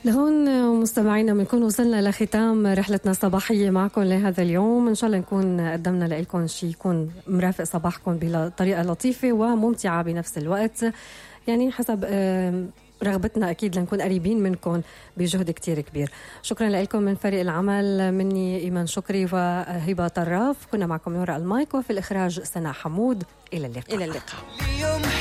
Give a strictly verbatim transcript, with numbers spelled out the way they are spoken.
لهون مستمعينا بنكون وصلنا لختام رحلتنا الصباحية معكم لهذا اليوم. إن شاء الله نكون قدمنا لكم شيء يكون مرافق صباحكم بطريقة لطيفة وممتعة بنفس الوقت، يعني حسب رغبتنا أكيد لنكون قريبين منكم بجهد كتير كبير. شكرا لكم من فريق العمل، مني إيمان شكري وهبة طراف، كنا معكم من وراء المايك وفي الإخراج سناء حمود. إلى اللقاء. إلى اللقاء.